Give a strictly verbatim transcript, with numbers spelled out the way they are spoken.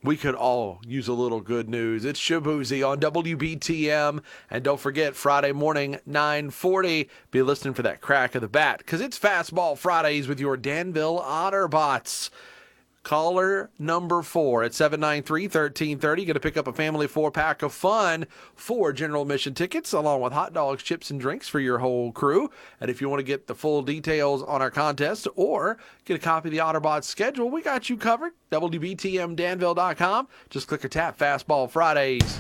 We could all use a little good news. It's Shabuzi on W B T M. And don't forget, Friday morning, nine forty, be listening for that crack of the bat, because it's Fastball Fridays with your Danville Otterbots. Caller number four at seven nine three, one three three zero. Going to pick up a family four-pack of fun, four general admission tickets, along with hot dogs, chips, and drinks for your whole crew. And if you want to get the full details on our contest or get a copy of the Otterbots schedule, we got you covered. W B T M Danville dot com. Just click or tap Fastball Fridays.